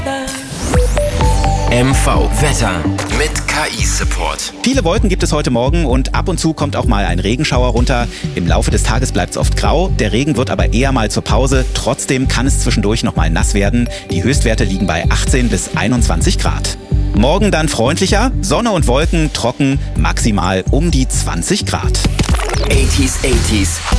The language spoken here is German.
MV Wetter mit KI-Support. Viele Wolken gibt es heute Morgen und ab und zu kommt auch mal ein Regenschauer runter. Im Laufe des Tages bleibt es oft grau, der Regen wird aber eher mal zur Pause. Trotzdem kann es zwischendurch noch mal nass werden. Die Höchstwerte liegen bei 18 bis 21 Grad. Morgen dann freundlicher, Sonne und Wolken, trocken, maximal um die 20 Grad. 80s